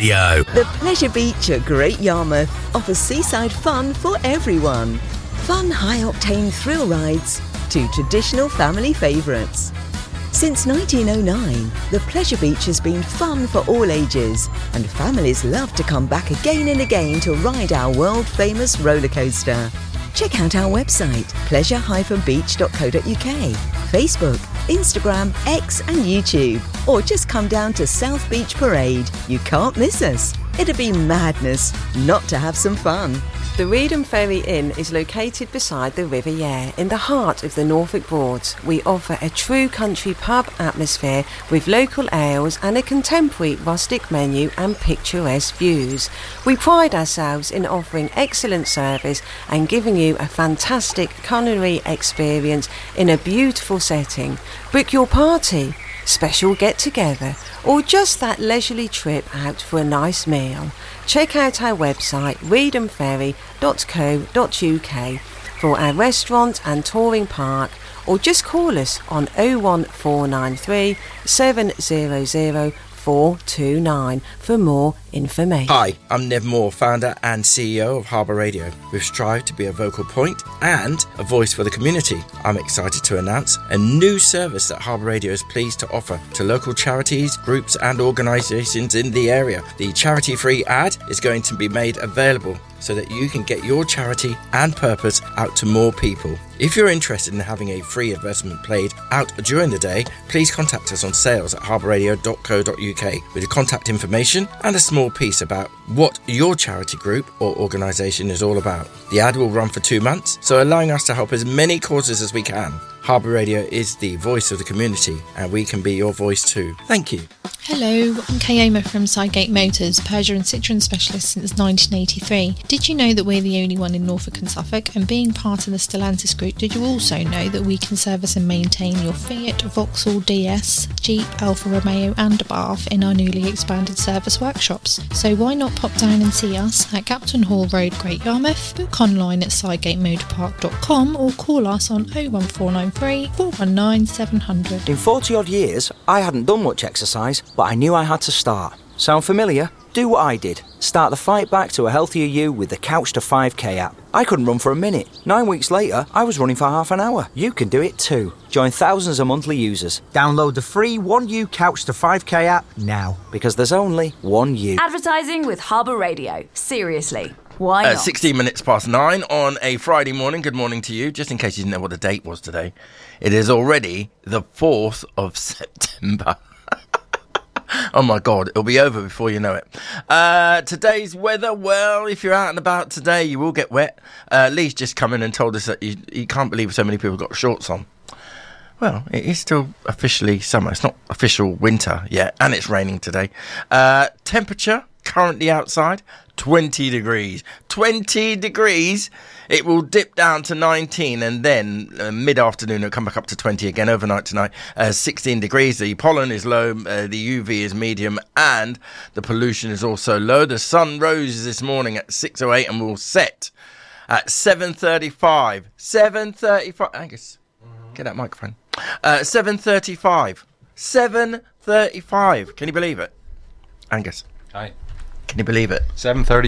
Radio. The Pleasure Beach at Great Yarmouth offers seaside fun for everyone. Fun high-octane thrill rides to traditional family favourites. Since 1909, the Pleasure Beach has been fun for all ages, and families love to come back again and again to ride our world-famous roller coaster. Check out our website, pleasure-beach.co.uk, Facebook, Instagram, X and YouTube, or just come down to South Beach Parade. You can't miss us. It'd be madness not to have some fun. The Reedham Ferry Inn is located beside the River Yare in the heart of the Norfolk Broads. We offer a true country pub atmosphere with local ales and a contemporary rustic menu and picturesque views. We pride ourselves in offering excellent service and giving you a fantastic culinary experience in a beautiful setting. Book your party, special get-together, or just that leisurely trip out for a nice meal. Check out our website reedhamferry.co.uk for our restaurant and touring park, or just call us on 01493 700 429 for more information. Hi, I'm Nev Moore, founder and CEO of Harbour Radio. We've strived to be a vocal point and a voice for the community. I'm excited to announce a new service that Harbour Radio is pleased to offer to local charities, groups and organisations in the area. The charity-free ad is going to be made available so that you can get your charity and purpose out to more people. If you're interested in having a free advertisement played out during the day, please contact us on sales@harbourradio.co.uk with your contact information and a small piece about what your charity group or organisation is all about. The ad will run for 2 months, so allowing us to help as many causes as we can. Harbour Radio is the voice of the community, and we can be your voice too. Thank you. Hello, I'm Kayoma from Sidegate Motors, Peugeot and Citroen specialist since 1983. Did you know that we're the only one in Norfolk and Suffolk? And being part of the Stellantis group, did you also know that we can service and maintain your Fiat, Vauxhall DS, Jeep, Alfa Romeo and Abarth in our newly expanded service workshops? So why not pop down and see us at Captain Hall Road, Great Yarmouth? Book online at sidegatemotorpark.com or call us on 01493 419 700. In 40 odd years, I hadn't done much exercise, but I knew I had to start. Sound familiar? Do what I did. Start the fight back to a healthier you with the Couch to 5K app. I couldn't run for a minute. 9 weeks later, I was running for half an hour. You can do it too. Join thousands of monthly users. Download the free 1U Couch to 5K app now, because there's only one you. Advertising with Harbour Radio. Seriously. Why not? 16 minutes past 9 on a Friday morning. Good morning to you. Just in case you didn't know what the date was today, it is already the 4th of September. Oh my God, it'll be over before you know it. Today's weather, well, if you're out and about today, you will get wet. Lee's just come in and told us that he can't believe so many people got shorts on. Well, it is still officially summer. It's not official winter yet, and it's raining today. Temperature currently outside, 20 degrees. 20 degrees. It will dip down to 19 and then mid-afternoon it'll come back up to 20 again overnight tonight. 16 degrees. The pollen is low, the UV is medium, and the pollution is also low. The sun rose this morning at 6:08 and will set at 7:35. 7:35. Angus, get that microphone. 7:35. 7:35. Can you believe it? Angus. Hi. Can you believe it? 7:30.